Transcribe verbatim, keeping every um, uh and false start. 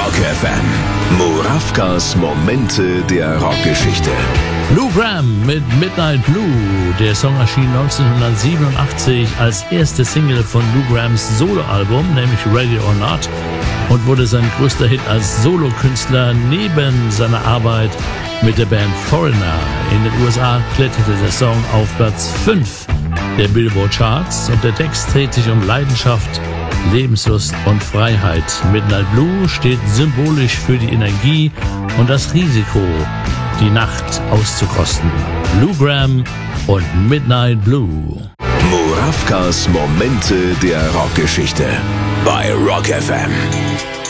Rock F M. Murawkas Momente der Rockgeschichte. Lou Gramm mit Midnight Blue. Der Song erschien neunzehnhundertsiebenundachtzig als erste Single von Lou Gramms Soloalbum, nämlich Ready or Not, und wurde sein größter Hit als Solokünstler neben seiner Arbeit mit der Band Foreigner. In den U S A kletterte der Song auf Platz fünf der Billboard Charts und der Text dreht sich um Leidenschaft, Lebenslust und Freiheit. Midnight Blue steht symbolisch für die Energie und das Risiko, die Nacht auszukosten. Lou Gramm und Midnight Blue. Murawkas Momente der Rockgeschichte bei Rock F M.